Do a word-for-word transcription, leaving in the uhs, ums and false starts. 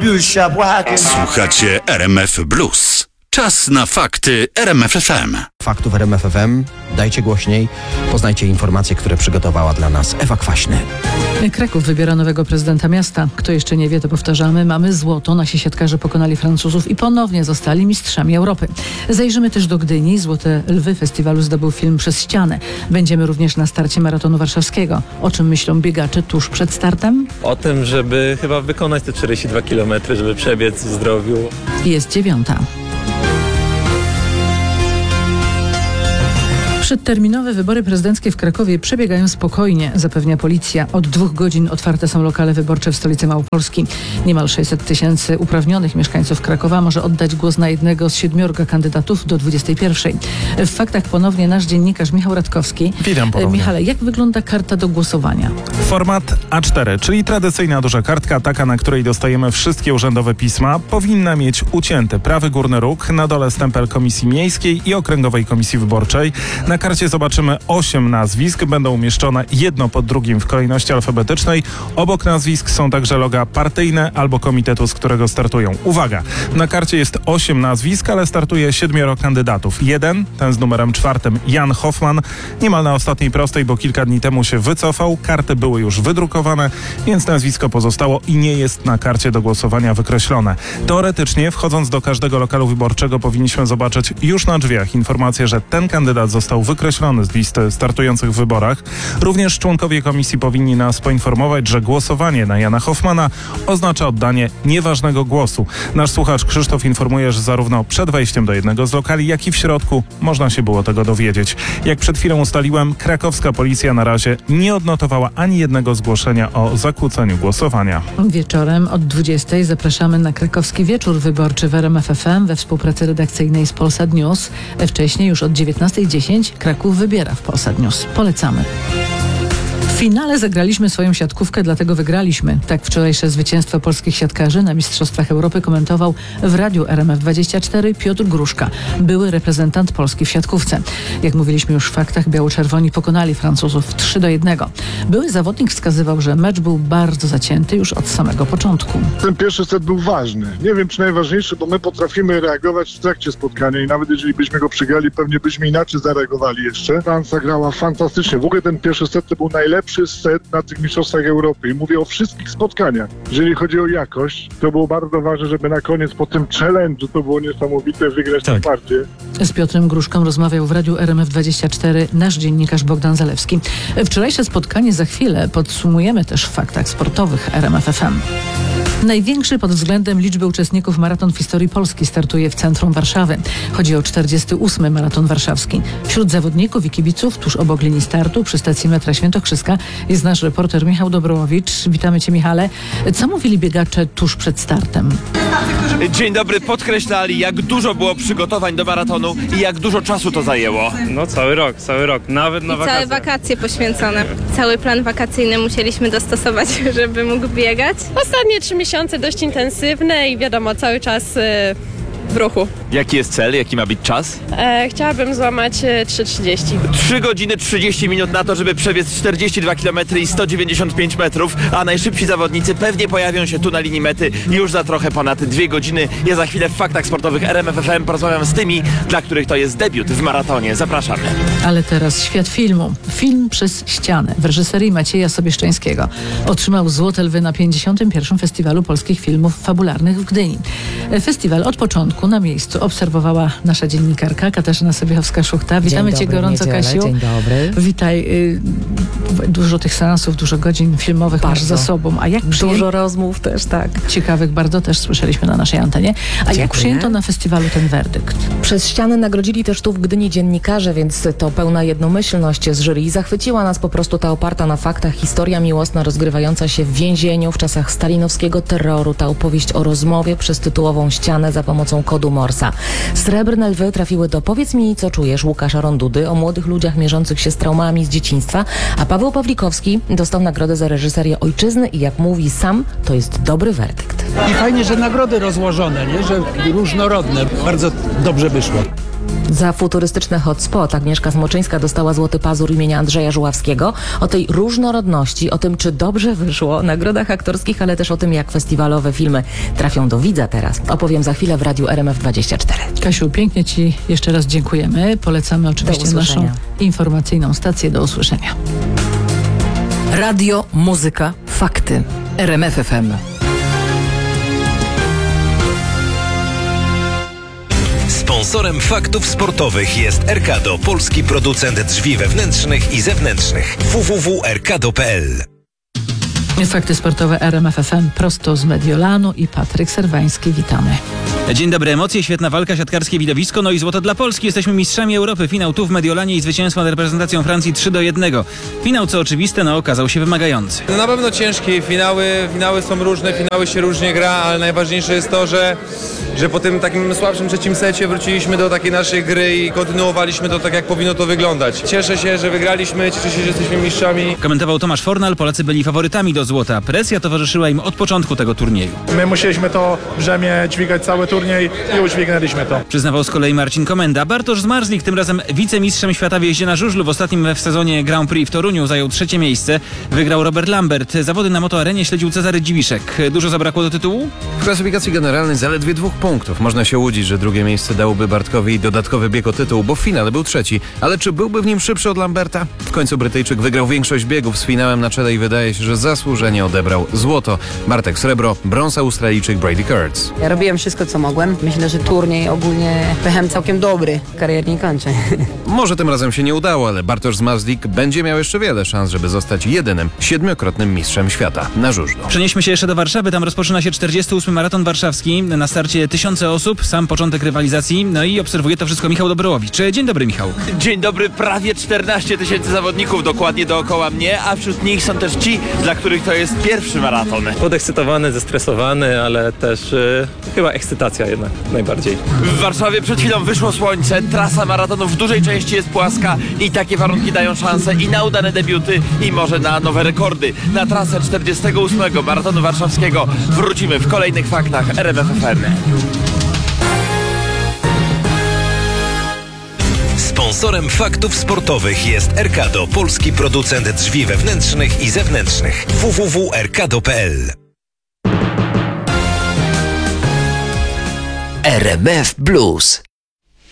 Słuchacie R M F Blues. Czas na fakty R M F F M. Faktów R M F F M. Dajcie głośniej. Poznajcie informacje, które przygotowała dla nas Ewa Kwaśny. Kraków wybiera nowego prezydenta miasta. Kto jeszcze nie wie, to powtarzamy. Mamy złoto. Nasi siatkarze pokonali Francuzów i ponownie zostali mistrzami Europy. Zajrzymy też do Gdyni. Złote Lwy festiwalu zdobył film Przez ścianę. Będziemy również na starcie maratonu warszawskiego. O czym myślą biegacze tuż przed startem? O tym, żeby chyba wykonać te czterdzieści dwa kilometry, żeby przebiec w zdrowiu. Jest dziewiąta. Przedterminowe wybory prezydenckie w Krakowie przebiegają spokojnie, zapewnia policja. Od dwóch godzin otwarte są lokale wyborcze w stolicy Małopolski. Niemal sześćset tysięcy uprawnionych mieszkańców Krakowa może oddać głos na jednego z siedmiorga kandydatów do dwudziestej pierwszej. W faktach ponownie nasz dziennikarz Michał Radkowski. Witam ponownie. Michale, jak wygląda karta do głosowania? Format A cztery, czyli tradycyjna duża kartka, taka, na której dostajemy wszystkie urzędowe pisma, powinna mieć ucięty prawy górny róg, na dole stempel Komisji Miejskiej i Okręgowej Komisji Wyborczej. Na karcie zobaczymy osiem nazwisk, będą umieszczone jedno pod drugim w kolejności alfabetycznej. Obok nazwisk są także loga partyjne albo komitetu, z którego startują. Uwaga, na karcie jest osiem nazwisk, ale startuje siedmioro kandydatów. Jeden, ten z numerem czwartym, Jan Hoffman, niemal na ostatniej prostej, bo kilka dni temu się wycofał. Karty były już wydrukowane, więc nazwisko pozostało i nie jest na karcie do głosowania wykreślone. Teoretycznie, wchodząc do każdego lokalu wyborczego, powinniśmy zobaczyć już na drzwiach informację, że ten kandydat został wykreślony z listy startujących w wyborach. Również członkowie komisji powinni nas poinformować, że głosowanie na Jana Hoffmana oznacza oddanie nieważnego głosu. Nasz słuchacz Krzysztof informuje, że zarówno przed wejściem do jednego z lokali, jak i w środku można się było tego dowiedzieć. Jak przed chwilą ustaliłem, krakowska policja na razie nie odnotowała ani jednego zgłoszenia o zakłóceniu głosowania. Wieczorem od dwudziestej zapraszamy na krakowski wieczór wyborczy w R M F F M we współpracy redakcyjnej z Polsat News. Wcześniej już od dziewiętnastej dziesięć Kraków wybiera w Polsat News. Polecamy. W finale zagraliśmy swoją siatkówkę, dlatego wygraliśmy. Tak wczorajsze zwycięstwo polskich siatkarzy na Mistrzostwach Europy komentował w radiu R M F dwadzieścia cztery Piotr Gruszka, były reprezentant Polski w siatkówce. Jak mówiliśmy już w faktach, biało-czerwoni pokonali Francuzów trzy do jednego. Były zawodnik wskazywał, że mecz był bardzo zacięty już od samego początku. Ten pierwszy set był ważny. Nie wiem, czy najważniejszy, bo my potrafimy reagować w trakcie spotkania i nawet jeżeli byśmy go przegrali, pewnie byśmy inaczej zareagowali jeszcze. Francja grała fantastycznie. W ogóle ten pierwszy set to był najlepszy set na tych mistrzostwach Europy i mówię o wszystkich spotkaniach. Jeżeli chodzi o jakość, to było bardzo ważne, żeby na koniec po tym challenge'u, to było niesamowite, wygrać tak. Partie. Z Piotrem Gruszką rozmawiał w radiu R M F dwadzieścia cztery nasz dziennikarz Bogdan Zalewski. Wczorajsze spotkanie za chwilę podsumujemy też w faktach sportowych R M F F M. Największy pod względem liczby uczestników maraton w historii Polski startuje w centrum Warszawy. Chodzi o czterdziesty ósmy maraton warszawski. Wśród zawodników i kibiców tuż obok linii startu przy stacji metra Świętokrzyska jest nasz reporter Michał Dobrołowicz. Witamy Cię, Michale. Co mówili biegacze tuż przed startem? Dzień dobry. Podkreślali, jak dużo było przygotowań do maratonu i jak dużo czasu to zajęło. No cały rok, cały rok, nawet na I wakacje. całe wakacje poświęcone. Cały plan wakacyjny musieliśmy dostosować, żeby mógł biegać. Ostatnie trzy miesiące dość intensywne i wiadomo, cały czas y, w ruchu. Jaki jest cel? Jaki ma być czas? E, chciałabym złamać y, trzy trzydzieści. trzy godziny trzydzieści minut na to, żeby przebiec czterdzieści dwa kilometry i sto dziewięćdziesiąt pięć metrów, a najszybsi zawodnicy pewnie pojawią się tu na linii mety już za trochę ponad dwie godziny. Ja za chwilę w faktach sportowych R M F F M porozmawiam z tymi, dla których to jest debiut w maratonie. Zapraszamy. Ale teraz świat filmu. Film Przez ścianę w reżyserii Macieja Sobieszczańskiego otrzymał Złote Lwy na pięćdziesiątym pierwszym Festiwalu Polskich Filmów Fabularnych w Gdyni. Festiwal od początku na miejscu obserwowała nasza dziennikarka Katarzyna Sobiechowska-Szuchta. Witamy Dzień Cię dobry, gorąco, niedzielę. Kasiu. Dzień dobry. Witaj. Dużo tych seansów, dużo godzin filmowych Bardzo. masz za sobą. A jak przyję... Dużo rozmów też, tak. Ciekawych bardzo też słyszeliśmy na naszej antenie. A Dziękuję. jak przyjęto na festiwalu ten werdykt? Przez ścianę nagrodzili też tu w Gdyni dziennikarze, więc to pełna jednomyślność z jury. Zachwyciła nas po prostu ta oparta na faktach historia miłosna rozgrywająca się w więzieniu w czasach stalinowskiego terroru. Ta opowieść o rozmowie przez tytułową ścianę za pomocą kodu Morsa. Srebrne lwy trafiły do Powiedz mi, co czujesz Łukasza Rondudy o młodych ludziach mierzących się z traumami z dzieciństwa, a Paweł Pawlikowski dostał nagrodę za reżyserię Ojczyzny i jak mówi sam, to jest dobry werdykt. I fajnie, że nagrody rozłożone, nie? Że różnorodne. Bardzo dobrze wyszło. Za futurystyczny hotspot Agnieszka Smoczyńska dostała Złoty Pazur imienia Andrzeja Żuławskiego. O tej różnorodności, o tym, czy dobrze wyszło, nagrodach aktorskich, ale też o tym, jak festiwalowe filmy trafią do widza teraz, opowiem za chwilę w Radiu R M F dwadzieścia cztery. Kasiu, pięknie Ci jeszcze raz dziękujemy. Polecamy oczywiście naszą informacyjną stację. Do usłyszenia. Radio, muzyka, fakty. R M F F M. Sponsorem faktów sportowych jest Erkado, polski producent drzwi wewnętrznych i zewnętrznych. w w w kropka erkado kropka p l. Fakty sportowe R M F F M prosto z Mediolanu i Patryk Serwański. Witamy. Dzień dobry, emocje, świetna walka, siatkarskie widowisko, no i złoto dla Polski. Jesteśmy mistrzami Europy. Finał tu w Mediolanie i zwycięstwo nad reprezentacją Francji trzy do jednego. Finał, co oczywiste, no okazał się wymagający. No na pewno ciężki. Finały, finały są różne, finały się różnie gra, ale najważniejsze jest to, że, że po tym takim słabszym trzecim secie wróciliśmy do takiej naszej gry i kontynuowaliśmy to tak, jak powinno to wyglądać. Cieszę się, że wygraliśmy, cieszę się, że jesteśmy mistrzami. Komentował Tomasz Fornal. Polacy byli faworytami do złota. Presja towarzyszyła im od początku tego turnieju. My musieliśmy to brzemię dźwigać cały turniej i udźwignęliśmy to. Przyznawał z kolei Marcin Komenda. Bartosz Zmarzlik, tym razem wicemistrzem świata w jeździe na żużlu, w ostatnim w sezonie Grand Prix w Toruniu zajął trzecie miejsce. Wygrał Robert Lambert. Zawody na motoarenie śledził Cezary Dziwiszek. Dużo zabrakło do tytułu? W klasyfikacji generalnej zaledwie dwóch punktów. Można się łudzić, że drugie miejsce dałoby Bartkowi dodatkowy bieg o tytuł, bo w finale był trzeci. Ale czy byłby w nim szybszy od Lamberta? W końcu Brytyjczyk wygrał większość biegów z finałem na czele i wydaje się, że zasłużenie odebrał złoto. Bartek srebro, brąz Australijczyk Brady Kurtz. Ja robiłem wszystko, co mogłem. Myślę, że turniej ogólnie pechem całkiem dobry. Karier nie kończę. Może tym razem się nie udało, ale Bartosz Zmarzlik będzie miał jeszcze wiele szans, żeby zostać jedynym siedmiokrotnym mistrzem świata na żużlu. Przenieśmy się jeszcze do Warszawy. Tam rozpoczyna się czterdziesty ósmy maraton warszawski. Na starcie tysiące osób, sam początek rywalizacji. No i obserwuje to wszystko Michał Dobrołowicz. Dzień dobry, Michał. Dzień dobry, prawie czternaście tysięcy zawodników dokładnie dookoła mnie, a wśród nich są też ci, dla których to jest pierwszy maraton. Podekscytowany, zestresowany, ale też yy, chyba ekscytacja jednak najbardziej. W Warszawie przed chwilą wyszło słońce, trasa maratonu w dużej części jest płaska i takie warunki dają szansę i na udane debiuty, i może na nowe rekordy. Na trasę czterdziestego ósmego maratonu warszawskiego wrócimy w kolejnych faktach R M F F M. Sponsorem faktów sportowych jest Erkado, polski producent drzwi wewnętrznych i zewnętrznych. w w w kropka erkado kropka p l. R M F Blues.